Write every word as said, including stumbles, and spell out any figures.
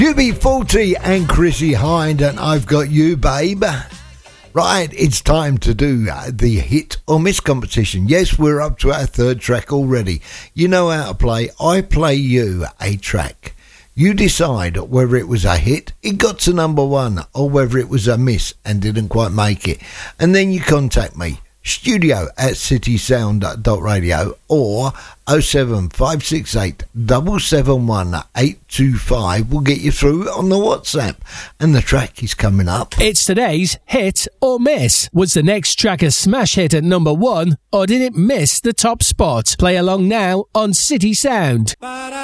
U B forty and Chrissy Hind, and I've got you, babe. Right, it's time to do the hit or miss competition. Yes, we're up to our third track already. You know how to play. I play you a track. You decide whether it was a hit, it got to number one, or whether it was a miss and didn't quite make it. And then you contact me. Studio at citysound dot radio or oh seven five six eight seven seven one eight two five will get you through on the WhatsApp. And the track is coming up. It's today's hit or miss. Was the next track a smash hit at number one, or did it miss the top spot? Play along now on City Sound.